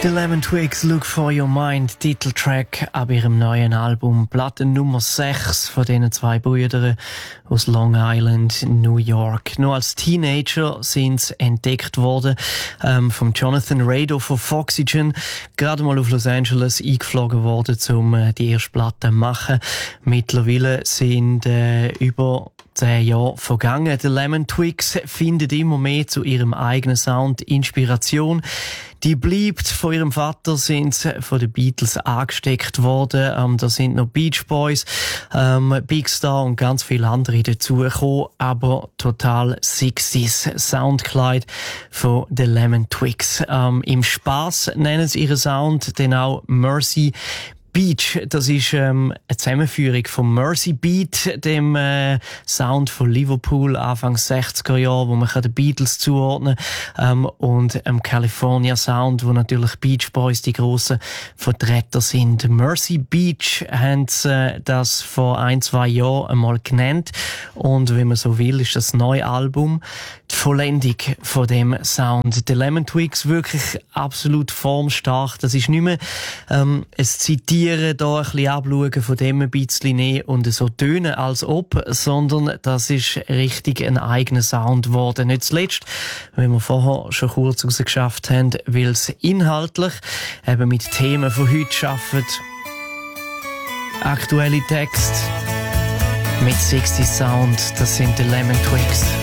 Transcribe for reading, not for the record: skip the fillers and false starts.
The Lemon Twigs, Look for Your Mind, Titeltrack ab ihrem neuen Album, Platte Nummer 6 von diesen zwei Brüdern aus Long Island, New York. Nur als Teenager sind sie entdeckt worden vom Jonathan Rado von Foxygen, gerade mal auf Los Angeles eingeflogen worden, um die erste Platte zu machen. Mittlerweile sind über 10 Jahre vergangen. The Lemon Twigs findet immer mehr zu ihrem eigenen Sound Inspiration. Die bleibt von ihrem Vater, sind von den Beatles angesteckt worden. Da sind noch Beach Boys, Big Star und ganz viele andere dazugekommen. Aber total 60s Soundkleid von The Lemon Twigs. Im Spaß nennen sie ihren Sound dann auch Mercy Beach. Das ist eine Zusammenführung vom Mercy Beat, dem Sound von Liverpool Anfang 60er Jahre, wo man den Beatles zuordnen kann, und California Sound, wo natürlich Beach Boys die grossen Vertreter sind. Mercy Beach haben sie das vor 1-2 Jahren einmal genannt, und wenn man so will, ist das neue Album die Vollendung von dem Sound. The Lemon Twigs wirklich absolut formstark. Das ist nicht mehr ein Zitieren, da ein bisschen abschauen, von dem ein bisschen nehmen und so tönen, als ob, sondern das ist richtig ein eigener Sound geworden. Nicht zuletzt, wenn wir vorher schon kurz rausgeschafft haben, weil es inhaltlich eben mit Themen von heute arbeitet. Aktuelle Texte mit 60 Sound, das sind die Lemon Twigs.